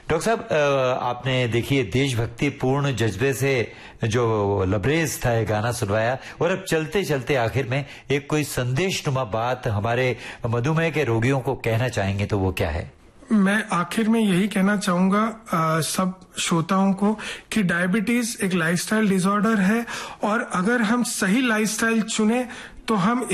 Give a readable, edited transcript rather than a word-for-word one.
Doctor साहब, आपने देखिए देशभक्ति पूर्ण जज्बे से जो लबरेज था ये गाना सुनवाया, और अब चलते चलते आखिर में एक कोई संदेशनुमा बात हमारे मधुमेह के रोगियों को कहना चाहेंगे तो वो क्या है? मैं आखिर में यही कहना चाहूंगा सब श्रोताओं को कि डायबिटीज एक लाइफस्टाइल डिसऑर्डर है, और अगर हम सही लाइफस्टाइल चुने तो हम